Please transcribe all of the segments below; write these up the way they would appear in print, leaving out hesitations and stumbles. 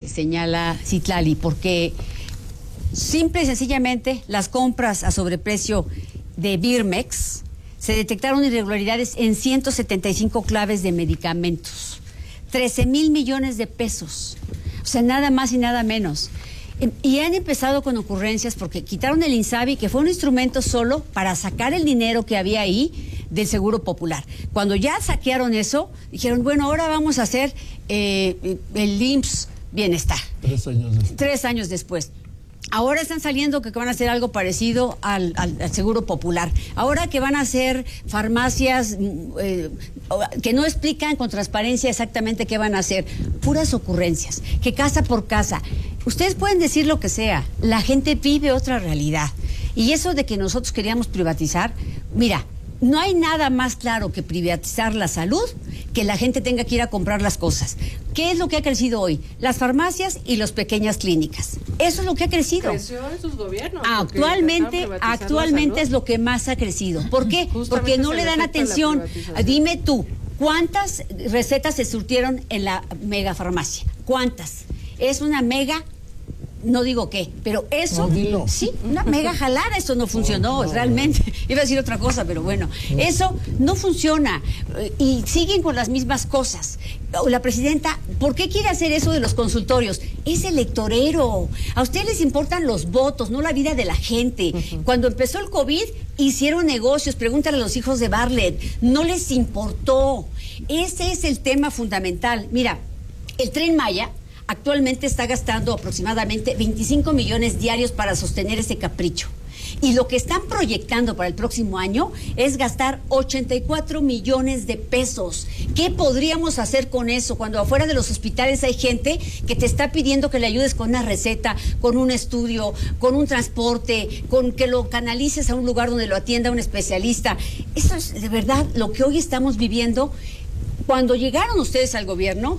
señala Citlali, porque simple y sencillamente las compras a sobreprecio de Birmex se detectaron irregularidades en 175 claves de medicamentos, 13,000 millones de pesos, o sea, nada más y nada menos. Y han empezado con ocurrencias porque quitaron el INSABI, que fue un instrumento solo para sacar el dinero que había ahí del Seguro Popular. Cuando ya saquearon eso, dijeron, bueno, ahora vamos a hacer el IMSS Bienestar. 3 años después. 3 años después. Ahora están saliendo que van a hacer algo parecido al Seguro Popular. Ahora que van a hacer farmacias que no explican con transparencia exactamente qué van a hacer. Puras ocurrencias, que casa por casa. Ustedes pueden decir lo que sea, la gente vive otra realidad. Y eso de que nosotros queríamos privatizar, mira, no hay nada más claro que privatizar la salud, que la gente tenga que ir a comprar las cosas. ¿Qué es lo que ha crecido hoy? Las farmacias y las pequeñas clínicas. Eso es lo que ha crecido. Creció en sus gobiernos. Actualmente es lo que más ha crecido. ¿Por qué? Porque no le dan atención. Dime tú, ¿cuántas recetas se surtieron en la megafarmacia? ¿Cuántas? Es una mega... No digo qué, pero eso, no, sí, una mega jalada, eso no funcionó, realmente. Iba a decir otra cosa, pero bueno, eso no funciona y siguen con las mismas cosas. La presidenta, ¿por qué quiere hacer eso de los consultorios? Es electorero. A ustedes les importan los votos, no la vida de la gente. Cuando empezó el COVID, hicieron negocios, pregúntale a los hijos de Bartlett, no les importó. Ese es el tema fundamental. Mira, el Tren Maya actualmente está gastando aproximadamente 25 millones diarios para sostener ese capricho. Y lo que están proyectando para el próximo año es gastar 84 millones de pesos. ¿Qué podríamos hacer con eso cuando afuera de los hospitales hay gente que te está pidiendo que le ayudes con una receta, con un estudio, con un transporte, con que lo canalices a un lugar donde lo atienda un especialista? Eso es de verdad lo que hoy estamos viviendo. Cuando llegaron ustedes al gobierno,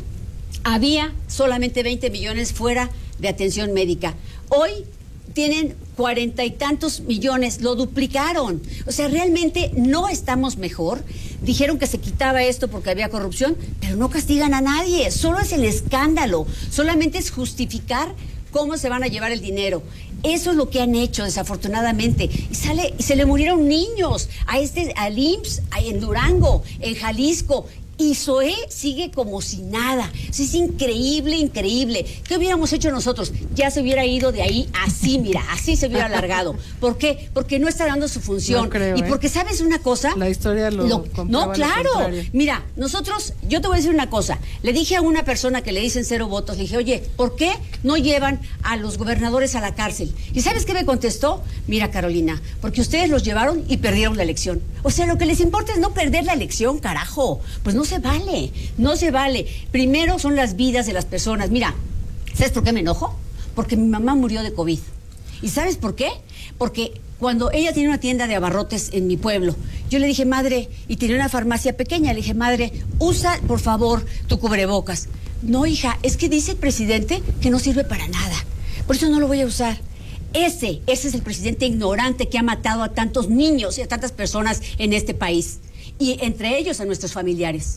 había solamente 20 millones fuera de atención médica. Hoy tienen 40 y tantos millones, lo duplicaron. O sea, realmente no estamos mejor. Dijeron que se quitaba esto porque había corrupción, pero no castigan a nadie. Solo es el escándalo. Solamente es justificar cómo se van a llevar el dinero. Eso es lo que han hecho, desafortunadamente. Y se le murieron niños al IMSS, en Durango, en Jalisco. Y Zoé sigue como si nada. Eso es increíble, increíble. ¿Qué hubiéramos hecho nosotros? Ya se hubiera ido de ahí así, mira, así se hubiera alargado. ¿Por qué? Porque no está dando su función. No creo, y porque, ¿sabes una cosa? La historia lo no, claro. Mira, nosotros, yo te voy a decir una cosa. Le dije a una persona que le dicen 0 votos, le dije, oye, ¿por qué no llevan a los gobernadores a la cárcel? ¿Y sabes qué me contestó? Mira, Carolina, porque ustedes los llevaron y perdieron la elección. O sea, lo que les importa es no perder la elección, carajo. Pues no se vale, no se vale. Primero son las vidas de las personas. Mira, ¿sabes por qué me enojo? Porque mi mamá murió de COVID. ¿Y sabes por qué? Porque cuando ella tenía una tienda de abarrotes en mi pueblo, yo le dije, madre, y tenía una farmacia pequeña, le dije, madre, usa por favor tu cubrebocas. No, hija, es que dice el presidente que no sirve para nada. Por eso no lo voy a usar. Ese es el presidente ignorante que ha matado a tantos niños y a tantas personas en este país. Y entre ellos a nuestros familiares.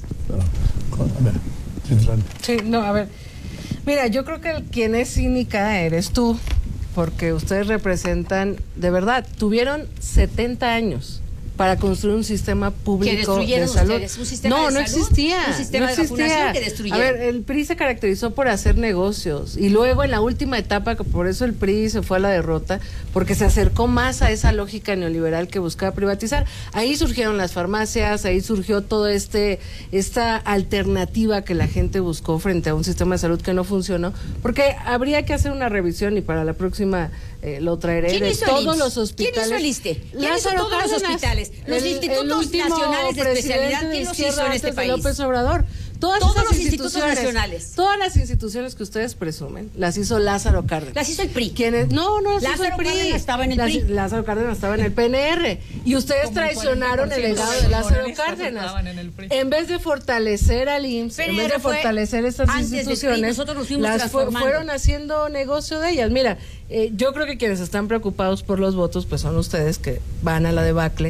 Sí, no, a ver. Mira, yo creo que quien es cínica eres tú, porque ustedes representan, de verdad, tuvieron 70 años para construir un sistema público de salud. Ustedes, un sistema no de no salud, existía. Un sistema de vacunación que destruyeron. A ver, el PRI se caracterizó por hacer negocios y luego en la última etapa, que por eso el PRI se fue a la derrota, porque se acercó más a esa lógica neoliberal que buscaba privatizar. Ahí surgieron las farmacias, ahí surgió toda esta alternativa que la gente buscó frente a un sistema de salud que no funcionó, porque habría que hacer una revisión y para la próxima lo traeré de todos los hospitales. ¿Quién hizo el ISSSTE? ¿Quién hizo todos los hospitales? Los institutos nacionales de especialidad, ¿quién los hizo en este país? López Obrador. Todos los institutos nacionales. Todas las instituciones que ustedes presumen, las hizo Lázaro Cárdenas. Las hizo el PRI. ¿Quiénes? No, las hizo el PRI. Cárdenas estaba en el PRI. Lázaro Cárdenas estaba en el PNR. Y ustedes traicionaron el legado de Lázaro Cárdenas. En vez de fortalecer al IMSS, en vez de fortalecer estas instituciones, las fueron haciendo negocio de ellas. Mira, yo creo que quienes están preocupados por los votos, pues son ustedes que van a la debacle.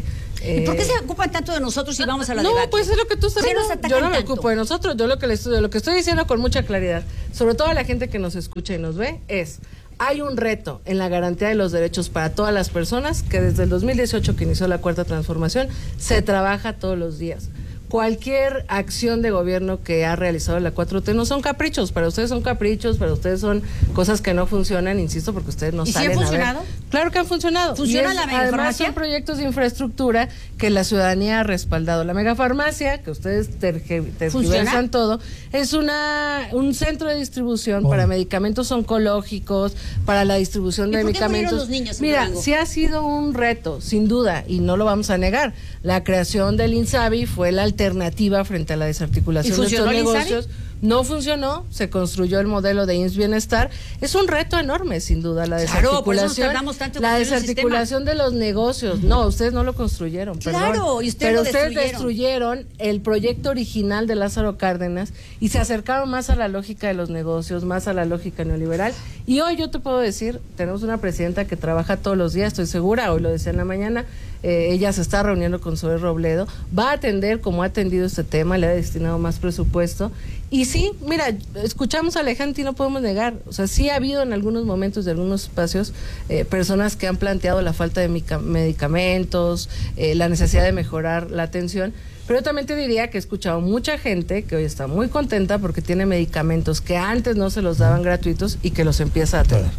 ¿Y por qué se ocupan tanto de nosotros si vamos a la No, debate? pues es lo que tú estás ¿Por qué diciendo. nos Yo atacan no me tanto? ocupo de nosotros. Yo lo que estoy diciendo con mucha claridad, sobre todo a la gente que nos escucha y nos ve, es: hay un reto en la garantía de los derechos para todas las personas que desde el 2018 que inició la Cuarta Transformación se trabaja todos los días. Cualquier acción de gobierno que ha realizado la 4T no son caprichos, para ustedes son caprichos, para ustedes son cosas que no funcionan, insisto, porque ustedes no ¿Y si salen han a ver. funcionado? Claro que han funcionado. ¿Funciona la Además megafarmacia? son proyectos de infraestructura que la ciudadanía ha respaldado. La megafarmacia, que ustedes tergiversan todo, es un centro de distribución para medicamentos oncológicos, para la distribución de ¿Y por qué murieron medicamentos. los niños en Mira, Durango? sí ha sido un reto, sin duda, y no lo vamos a negar. La creación del INSABI fue la alternativa frente a la desarticulación de estos negocios. No funcionó, se construyó el modelo de IMSS Bienestar. Es un reto enorme, sin duda, la desarticulación de los negocios. No, ustedes no lo construyeron, Claro, perdón. y ustedes pero lo ustedes destruyeron el proyecto original de Lázaro Cárdenas y se acercaron más a la lógica de los negocios, más a la lógica neoliberal. Y hoy yo te puedo decir, tenemos una presidenta que trabaja todos los días, estoy segura, hoy lo decía en la mañana, ella se está reuniendo con Zoé Robledo, va a atender como ha atendido este tema, le ha destinado más presupuesto. Y sí, mira, escuchamos a Alejandro y no podemos negar, o sea, sí ha habido en algunos momentos de algunos espacios personas que han planteado la falta de medicamentos, la necesidad de mejorar la atención, pero yo también te diría que he escuchado mucha gente que hoy está muy contenta porque tiene medicamentos que antes no se los daban gratuitos y que los empieza a tener.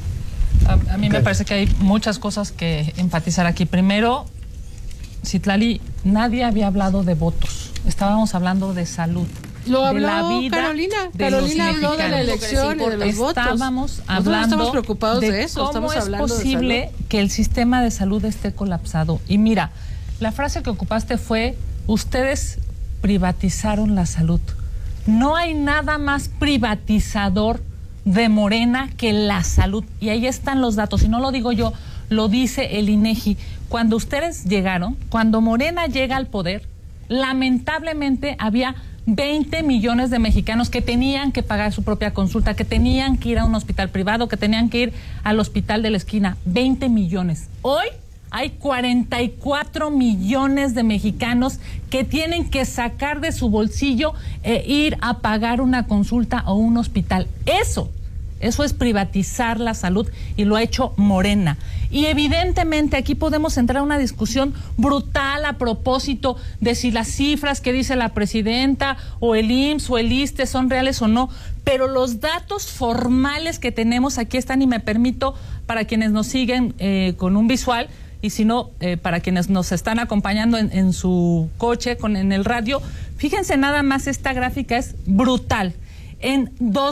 A mí me parece que hay muchas cosas que enfatizar aquí. Primero, Citlali, nadie había hablado de votos, estábamos hablando de salud. Lo habló de la vida Carolina. De Carolina los habló de la elección y de los votos. Estábamos Nosotros hablando estamos preocupados de eso. cómo Estamos es hablando posible de salud. que el sistema de salud esté colapsado. Y mira, la frase que ocupaste fue: ustedes privatizaron la salud. No hay nada más privatizador de Morena que la salud. Y ahí están los datos. Y no lo digo yo, lo dice el INEGI. Cuando ustedes llegaron, cuando Morena llega al poder, lamentablemente había 20 millones de mexicanos que tenían que pagar su propia consulta, que tenían que ir a un hospital privado, que tenían que ir al hospital de la esquina. 20 millones. Hoy hay 44 millones de mexicanos que tienen que sacar de su bolsillo e ir a pagar una consulta o un hospital. Eso es privatizar la salud y lo ha hecho Morena. Y evidentemente aquí podemos entrar a una discusión brutal a propósito de si las cifras que dice la presidenta o el IMSS o el ISSSTE son reales o no, pero los datos formales que tenemos aquí están, y me permito, para quienes nos siguen con un visual, y si no, para quienes nos están acompañando en su coche, en el radio, fíjense nada más, esta gráfica es brutal. En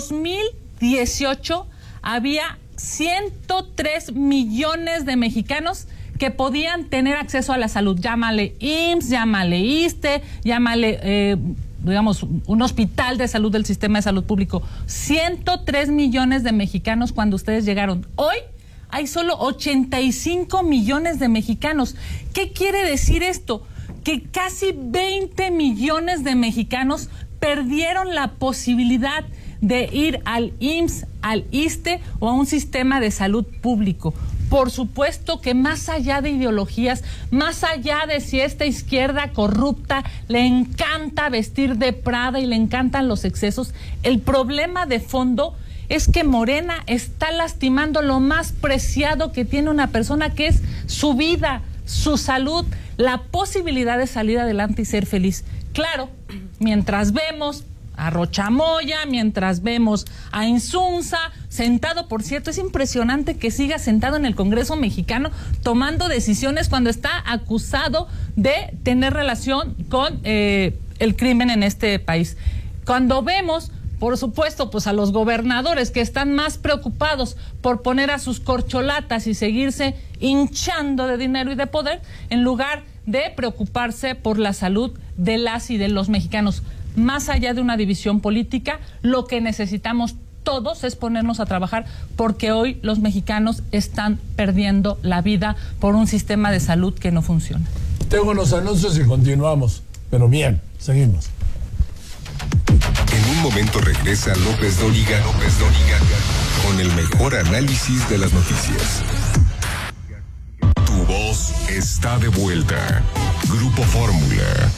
2018 había 103 millones de mexicanos que podían tener acceso a la salud. Llámale IMSS, llámale ISSSTE, llámale, digamos, un hospital de salud del sistema de salud público. 103 millones de mexicanos cuando ustedes llegaron. Hoy hay solo 85 millones de mexicanos. ¿Qué quiere decir esto? Que casi 20 millones de mexicanos perdieron la posibilidad de ir al IMSS, al ISSSTE o a un sistema de salud público. Por supuesto que más allá de ideologías, más allá de si esta izquierda corrupta le encanta vestir de Prada y le encantan los excesos, el problema de fondo es que Morena está lastimando lo más preciado que tiene una persona, que es su vida, su salud, la posibilidad de salir adelante y ser feliz. Claro, mientras vemos a Rochamoya, mientras vemos a Insunza sentado, por cierto, es impresionante que siga sentado en el Congreso mexicano tomando decisiones cuando está acusado de tener relación con el crimen en este país. Cuando vemos, por supuesto, pues a los gobernadores que están más preocupados por poner a sus corcholatas y seguirse hinchando de dinero y de poder, en lugar de preocuparse por la salud de las y de los mexicanos. Más allá de una división política, lo que necesitamos todos es ponernos a trabajar, porque hoy los mexicanos están perdiendo la vida por un sistema de salud que no funciona. Tengo unos anuncios y continuamos, pero bien, seguimos. En un momento regresa López Dóriga con el mejor análisis de las noticias. Tu voz está de vuelta. Grupo Fórmula.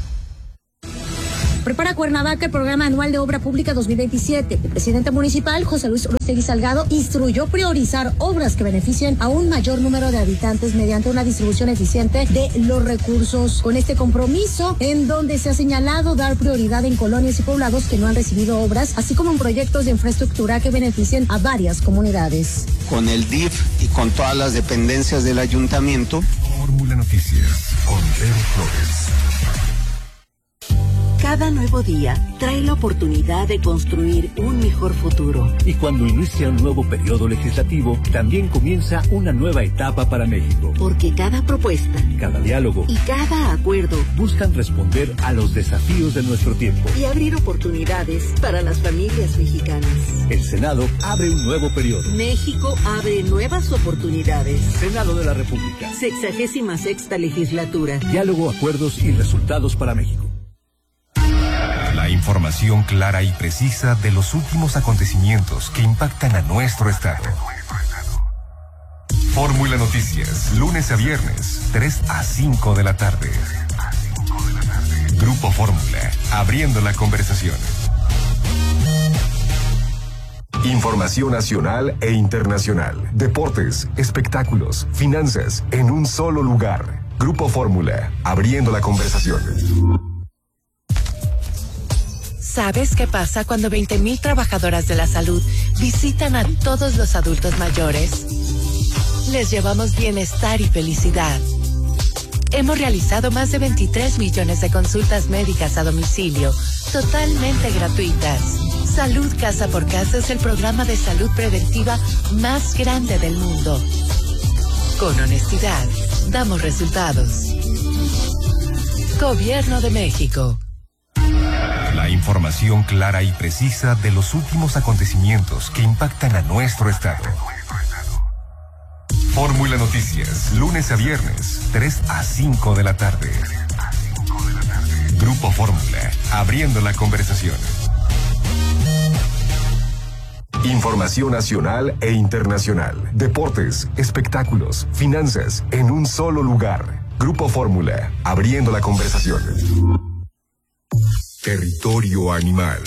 Prepara Cuernavaca el programa anual de obra pública 2027. El presidente municipal, José Luis Orostegui Salgado, instruyó priorizar obras que beneficien a un mayor número de habitantes mediante una distribución eficiente de los recursos. Con este compromiso, en donde se ha señalado dar prioridad en colonias y poblados que no han recibido obras, así como en proyectos de infraestructura que beneficien a varias comunidades. Con el DIF y con todas las dependencias del ayuntamiento. Fórmula Noticias con Vero Flores. Cada nuevo día trae la oportunidad de construir un mejor futuro. Y cuando inicia un nuevo periodo legislativo, también comienza una nueva etapa para México. Porque cada propuesta, cada diálogo y cada acuerdo buscan responder a los desafíos de nuestro tiempo y abrir oportunidades para las familias mexicanas. El Senado abre un nuevo periodo. México abre nuevas oportunidades. Senado de la República. 66ª legislatura. Diálogo, acuerdos y resultados para México. La información clara y precisa de los últimos acontecimientos que impactan a nuestro estado. Fórmula Noticias, lunes a viernes, 3 a 5 de la tarde. Grupo Fórmula, abriendo la conversación. Información nacional e internacional. Deportes, espectáculos, finanzas, en un solo lugar. Grupo Fórmula, abriendo la conversación. ¿Sabes qué pasa cuando 20,000 trabajadoras de la salud visitan a todos los adultos mayores? Les llevamos bienestar y felicidad. Hemos realizado más de 23 millones de consultas médicas a domicilio, totalmente gratuitas. Salud Casa por Casa es el programa de salud preventiva más grande del mundo. Con honestidad, damos resultados. Gobierno de México. La información clara y precisa de los últimos acontecimientos que impactan a nuestro estado. Fórmula Noticias, lunes a viernes, 3 a 5 de la tarde. Grupo Fórmula, abriendo la conversación. Información nacional e internacional. Deportes, espectáculos, finanzas, en un solo lugar. Grupo Fórmula, abriendo la conversación. Territorio animal.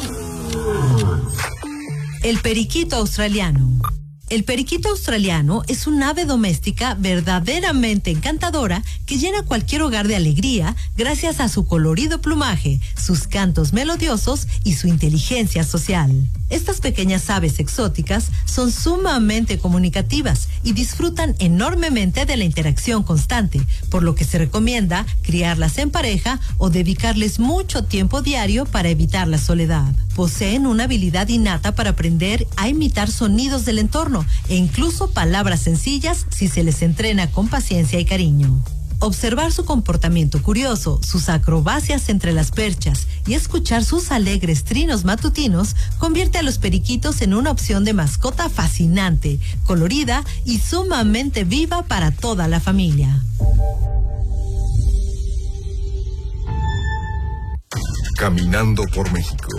El periquito australiano. El periquito australiano es un ave doméstica verdaderamente encantadora que llena cualquier hogar de alegría gracias a su colorido plumaje, sus cantos melodiosos y su inteligencia social. Estas pequeñas aves exóticas son sumamente comunicativas y disfrutan enormemente de la interacción constante, por lo que se recomienda criarlas en pareja o dedicarles mucho tiempo diario para evitar la soledad. Poseen una habilidad innata para aprender a imitar sonidos del entorno e incluso palabras sencillas si se les entrena con paciencia y cariño. Observar su comportamiento curioso, sus acrobacias entre las perchas y escuchar sus alegres trinos matutinos convierte a los periquitos en una opción de mascota fascinante, colorida y sumamente viva para toda la familia. Caminando por México.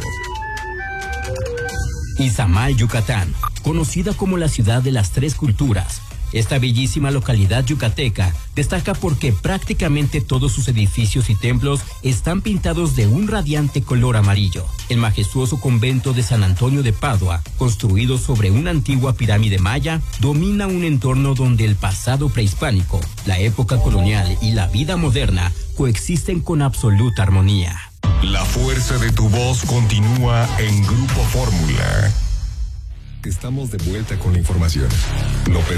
Izamal, Yucatán, conocida como la ciudad de las tres culturas. Esta bellísima localidad yucateca destaca porque prácticamente todos sus edificios y templos están pintados de un radiante color amarillo. El majestuoso convento de San Antonio de Padua, construido sobre una antigua pirámide maya, domina un entorno donde el pasado prehispánico, la época colonial y la vida moderna coexisten con absoluta armonía. La fuerza de tu voz continúa en Grupo Fórmula. Estamos de vuelta con la información. López